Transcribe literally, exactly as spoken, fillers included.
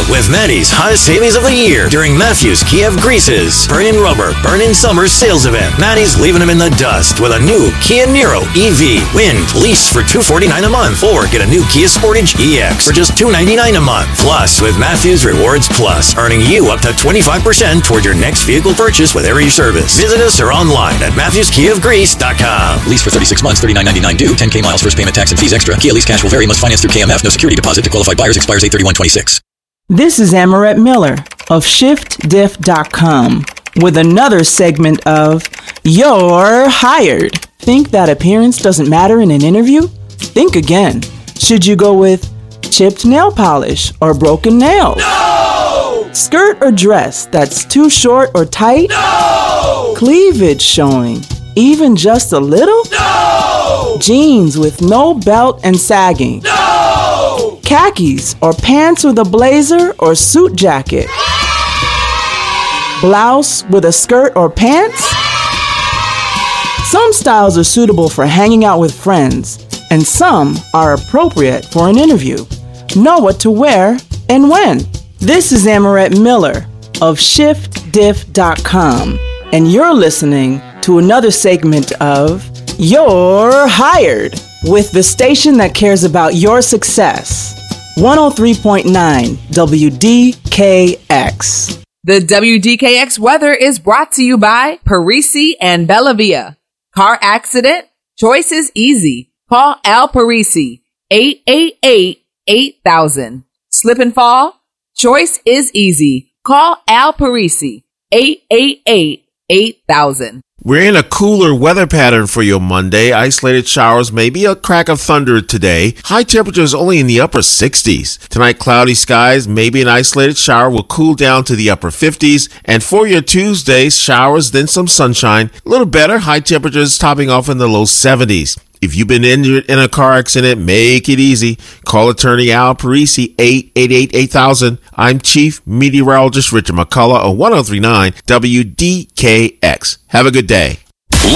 out with Maddie's hottest savings of the year during Matthews Kia of Greece's Burn-In Rubber, Burn-In Summer sales event. Maddie's leaving them in the dust with a new Kia Niro E V. Wind, lease for two hundred forty-nine dollars a month or get a new Kia Sportage E X for just two hundred ninety-nine dollars a month. Plus, with Matthews Rewards Plus, earning you up to twenty-five percent toward your next vehicle purchase with every service. Visit us or online at matthews kia of greece dot com. Lease for thirty-six months, thirty-nine ninety-nine due, ten K miles, first payment, tax and fees extra. Kia lease cash will vary, must finance through K M F. No security deposit to qualified buyers, expires eight thirty-one twenty-six. This is Amarette Miller of shift diff dot com with another segment of You're Hired. Think that appearance doesn't matter in an interview? Think again. Should you go with chipped nail polish or broken nails? No! Skirt or dress that's too short or tight? No! Cleavage showing, even just a little? No! Jeans with no belt and sagging? No! Khakis or pants with a blazer or suit jacket? Blouse with a skirt or pants? Some styles are suitable for hanging out with friends, and some are appropriate for an interview. Know what to wear and when. This is Amarette Miller of shift diff dot com, and you're listening to another segment of You're Hired with the station that cares about your success. one oh three point nine W D K X. The W D K X weather is brought to you by Parisi and Bellavia. Car accident? Choice is easy. Call Al Parisi, eight eight eight, eight thousand. Slip and fall? Choice is easy. Call Al Parisi, eight eight eight, eight thousand. We're in a cooler weather pattern for your Monday. Isolated showers, maybe a crack of thunder today. High temperatures only in the upper sixties. Tonight, cloudy skies, maybe an isolated shower will cool down to the upper fifties. And for your Tuesday, showers, then some sunshine. A little better, high temperatures topping off in the low seventies. If you've been injured in a car accident, make it easy. Call attorney Al Parisi, eight eight eight, eight thousand. I'm Chief Meteorologist Richard McCullough of one oh three point nine W D K X. Have a good day.